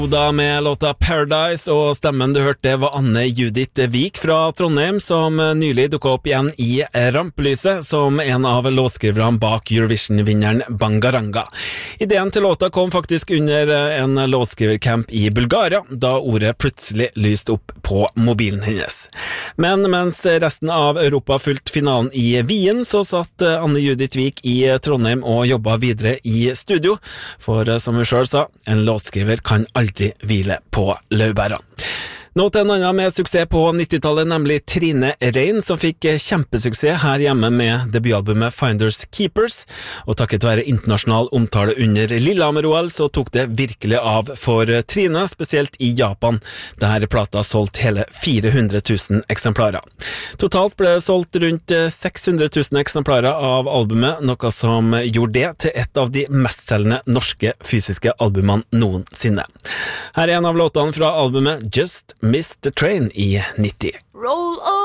Da med låta Paradise, og stemmen du hørte var Anne Judith Vik fra Trondheim, som nylig dukket opp igjen i rampelyset som en av låtskriverne bak Eurovision-vinneren Bangaranga. Ideen til låta kom faktisk under en låtskrivercamp i Bulgaria, da ordet plutselig lyste opp på mobilen hennes. Men mens resten av Europa fulgte finalen i Wien, så satt Anne Judith Vik i Trondheim og jobbet videre i studio, for som hun selv sa, en låtskriver kan aldri hvile på laurbærene. Nå til en annen med suksess på 90-tallet, nemlig Trine Rein, som fikk kjempesuksess her hjemme med debutalbumet Finders Keepers, og takket være internasjonal omtale under Lillehammer-OL så tok det virkelig av for Trine, spesielt i Japan, der plata solgte hele 400 000 eksemplarer. Totalt ble det solgt rundt 600 000 eksemplarer av albumet, noe som gjorde det til et av de mestselgende norske fysiske albumene noensinne. Her er en av låtene fra albumet Just Missed the Train i 90. Roll on.